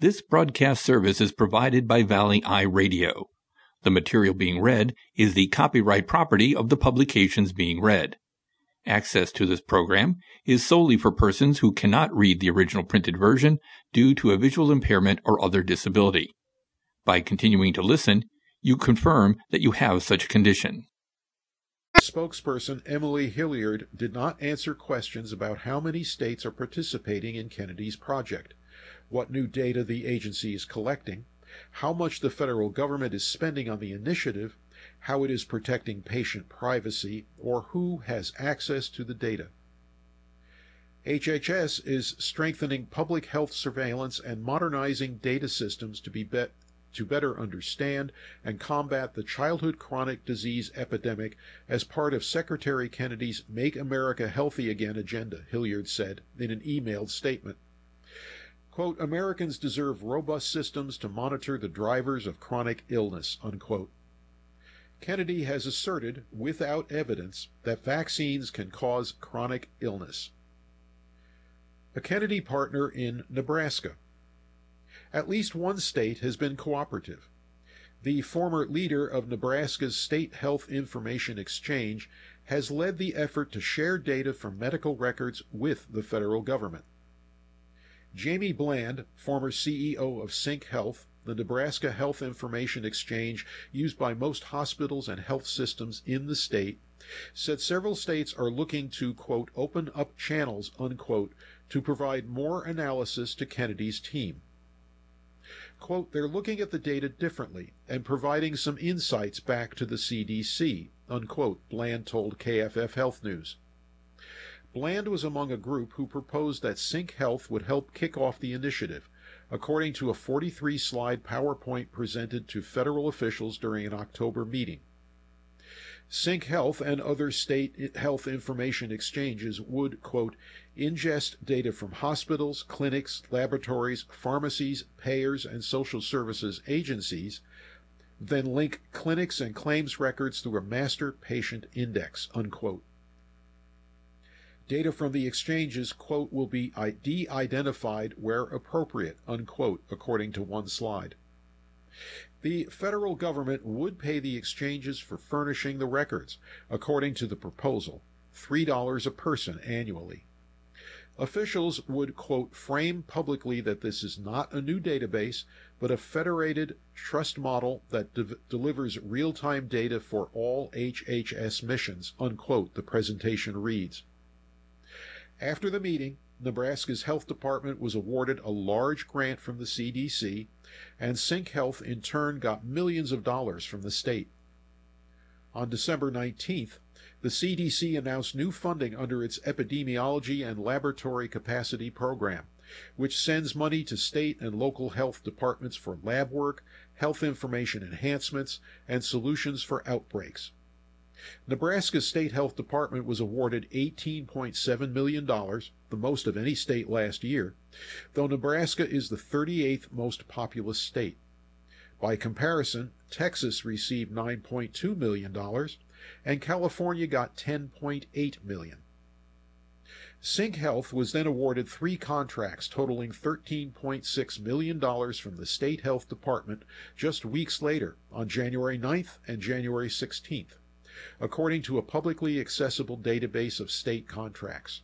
This broadcast service is provided by Valley Eye Radio. The material being read is the copyright property of the publications being read. Access to this program is solely for persons who cannot read the original printed version due to a visual impairment or other disability. By continuing to listen, you confirm that you have such a condition. Spokesperson Emily Hilliard did not answer questions about how many states are participating in Kennedy's project, what new data the agency is collecting, how much the federal government is spending on the initiative, how it is protecting patient privacy, or who has access to the data. HHS is strengthening public health surveillance and modernizing data systems to better understand and combat the childhood chronic disease epidemic as part of Secretary Kennedy's Make America Healthy Again agenda, Hilliard said in an emailed statement. Quote, Americans deserve robust systems to monitor the drivers of chronic illness, unquote. Kennedy has asserted, without evidence, that vaccines can cause chronic illness. A Kennedy partner in Nebraska. At least one state has been cooperative. The former leader of Nebraska's State Health Information Exchange has led the effort to share data from medical records with the federal government. Jamie Bland, former CEO of Sync Health, the Nebraska Health Information Exchange used by most hospitals and health systems in the state, said several states are looking to, quote, open up channels, unquote, to provide more analysis to Kennedy's team. Quote, they're looking at the data differently and providing some insights back to the CDC, unquote, Bland told KFF Health News. Bland was among a group who proposed that Sync Health would help kick off the initiative, according to a 43-slide PowerPoint presented to federal officials during an October meeting. Sync Health and other state health information exchanges would, quote, ingest data from hospitals, clinics, laboratories, pharmacies, payers, and social services agencies, then link clinics and claims records through a master patient index, unquote. Data from the exchanges, quote, will be de-identified where appropriate, unquote, according to one slide. The federal government would pay the exchanges for furnishing the records, according to the proposal, $3 a person annually. Officials would, quote, frame publicly that this is not a new database, but a federated trust model that delivers real-time data for all HHS missions, unquote, the presentation reads. After the meeting, Nebraska's health department was awarded a large grant from the CDC, and Sync Health in turn got millions of dollars from the state. On December 19th, the CDC announced new funding under its Epidemiology and Laboratory Capacity Program, which sends money to state and local health departments for lab work, health information enhancements, and solutions for outbreaks. Nebraska's State Health Department was awarded $18.7 million, the most of any state last year, though Nebraska is the 38th most populous state. By comparison, Texas received $9.2 million, and California got $10.8 million. Sync Health was then awarded 3 contracts totaling $13.6 million from the State Health Department just weeks later, on January 9th and January 16th. According to a publicly accessible database of state contracts.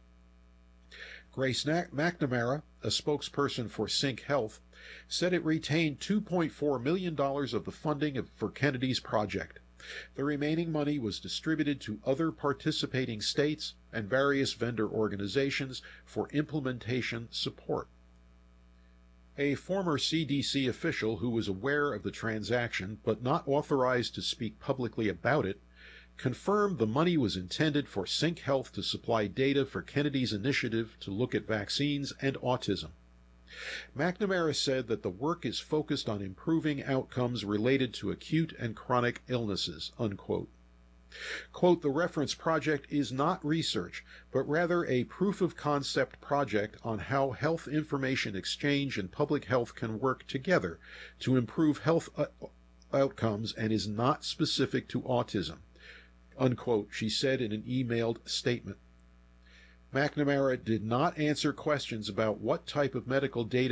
Grace McNamara, a spokesperson for Sync Health, said it retained $2.4 million of the funding for Kennedy's project. The remaining money was distributed to other participating states and various vendor organizations for implementation support. A former CDC official who was aware of the transaction but not authorized to speak publicly about it confirmed the money was intended for Sync Health to supply data for Kennedy's initiative to look at vaccines and autism. McNamara said that the work is focused on improving outcomes related to acute and chronic illnesses, unquote. Quote, the reference project is not research, but rather a proof-of-concept project on how health information exchange and public health can work together to improve health outcomes and is not specific to autism, unquote, she said in an emailed statement. McNamara did not answer questions about what type of medical data